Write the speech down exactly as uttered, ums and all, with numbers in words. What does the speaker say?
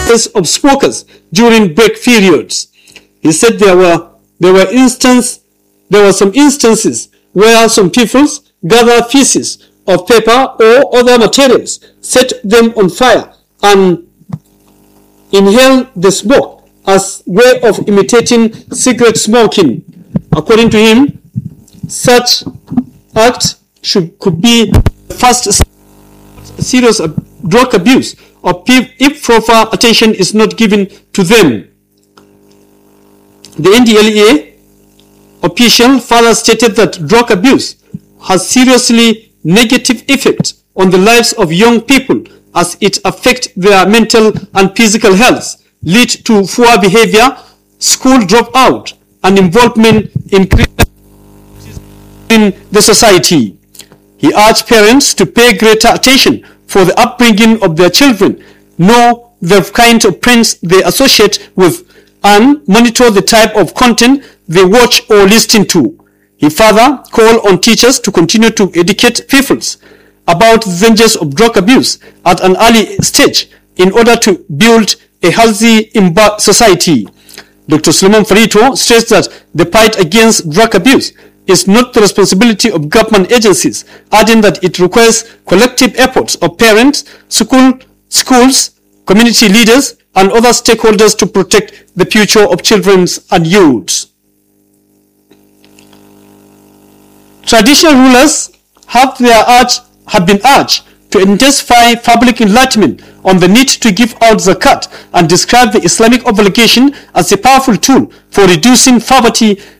of smokers during break periods. He said there were there were instance there were some instances where some people gather pieces of paper or other materials, set them on fire, and inhale the smoke as way of imitating cigarette smoking. According to him, such act should could be the first serious drug abuse, or if proper attention is not given to them. The N D L E A official further stated that drug abuse has seriously negative effect on the lives of young people, as it affects their mental and physical health, lead to poor behavior, school dropout, and involvement in in the society. He urged parents to pay greater attention for the upbringing of their children, know the kind of friends they associate with, and monitor the type of content they watch or listen to. He further called on teachers to continue to educate pupils about the dangers of drug abuse at an early stage in order to build a healthy society. Doctor Suleiman Farito stressed that the fight against drug abuse is not the responsibility of government agencies, adding that it requires collective efforts of parents, school, schools, community leaders, and other stakeholders to protect the future of children and youths. Traditional rulers have, their urge, have been urged to intensify public enlightenment on the need to give out zakat and describe the Islamic obligation as a powerful tool for reducing poverty